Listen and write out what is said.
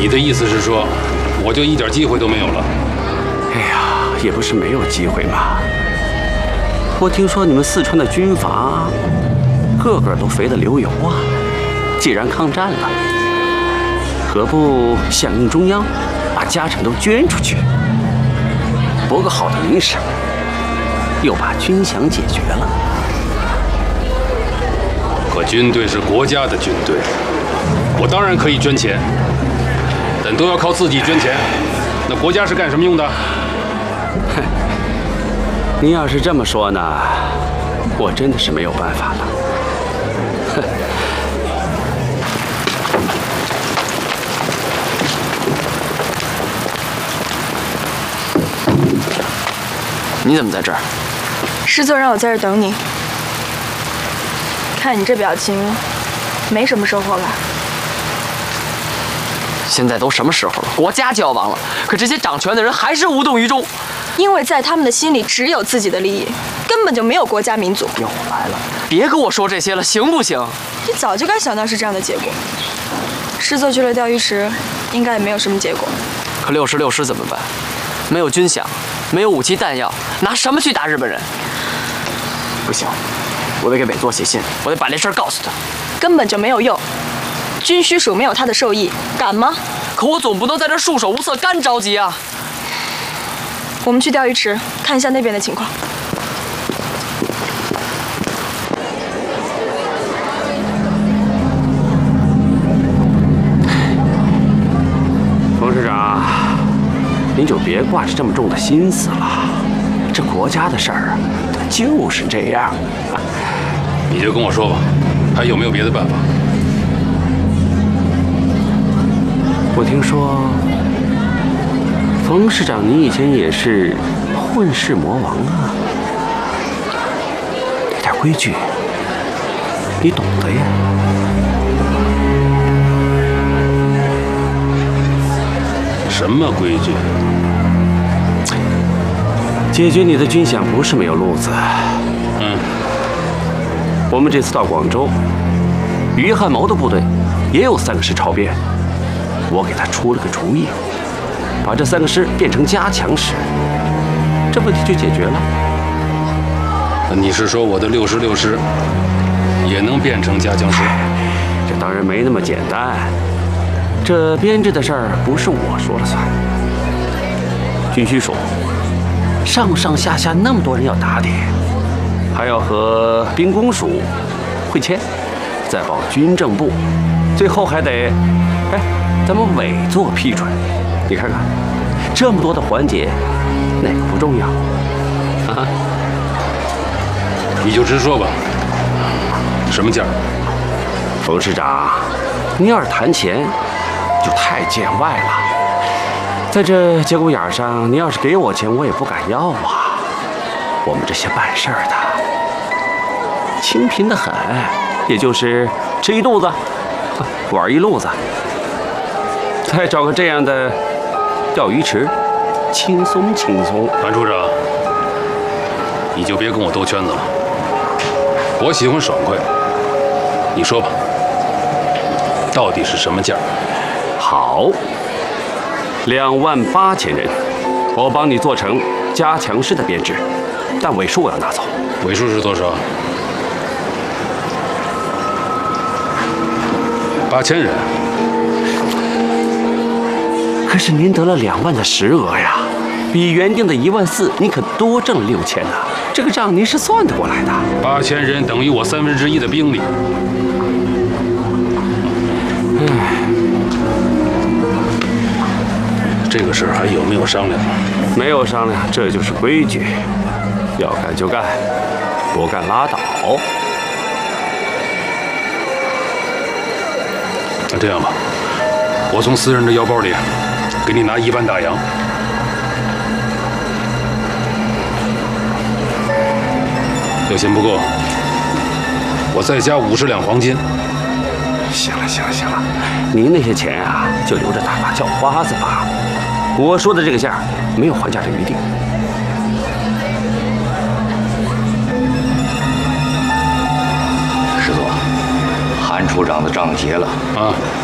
你的意思是说，我就一点机会都没有了？ 哎呀，也不是没有机会嘛。我听说你们四川的军阀，个个都肥得流油啊。既然抗战了，何不响应中央，把家产都捐出去，博个好的名声，又把军饷解决了？ 可军队是国家的军队，我当然可以捐钱，但都要靠自己捐钱。那国家是干什么用的？ 哼，你要是这么说呢，我真的是没有办法了。哼。 你怎么在这儿？ 师座让我在这儿等你。看你这表情，没什么收获吧？ 现在都什么时候了，国家就要亡了，可这些掌权的人还是无动于衷。 因为在他们的心里只有自己的利益，根本就没有国家民族。 又来了，别跟我说这些了，行不行？ 你早就该想到是这样的结果。师座去了钓鱼池，应该也没有什么结果。 可66师怎么办？没有军饷，没有武器弹药，拿什么去打日本人？不行，我得给委座写信，我得把这事儿告诉他。 根本就没有用，军需署没有他的授意，敢吗？ 可我总不能在这束手无策，干着急啊！ 我们去钓鱼池看一下那边的情况。 冯市长，您就别挂着这么重的心思了。这国家的事儿，它就是这样。 你就跟我说吧，还有没有别的办法？ 我听说，冯市长，你以前也是混世魔王啊，这点规矩，你懂得呀。 什么规矩？ 解决你的军饷不是没有路子。我们这次到广州，于汉谋的部队也有3个师超编，我给他出了个主意，把这3个师变成加强师，这问题就解决了。 你是说我的66师也能变成加强师？ 这当然没那么简单。这编制的事儿不是我说了算。军需署上上下下那么多人要打点，还要和兵工署会签，再报军政部，最后还得，咱们委座批准。你看看，这么多的环节，哪个不重要啊？ 你就直说吧，什么价？ 冯市长，你要是谈钱，就太见外了。在这节骨眼上，你要是给我钱，我也不敢要啊。我们这些办事儿的，清贫得很，也就是吃一肚子，玩一路子。再找个这样的钓鱼池，轻松轻松。 韩处长，你就别跟我兜圈子了。我喜欢爽快，你说吧，到底是什么价？ 好，28000人，我帮你做成加强师的编制，但尾数我要拿走。 尾数是多少？8000人。 可是您得了2万的实额呀，比原定的14000，您可多挣了6000呢。这个账您是算得过来的。 8000人等于我1/3的兵力。这个事儿还有没有商量？ 没有商量，这就是规矩，要干就干，不干拉倒。 那这样吧，我从私人的腰包里给你拿1万大洋。要钱不够，我再加50两黄金。 行了，您那些钱啊，就留着打发叫花子吧。我说的这个价，没有还价的余地。 师座，韩处长的账结了啊。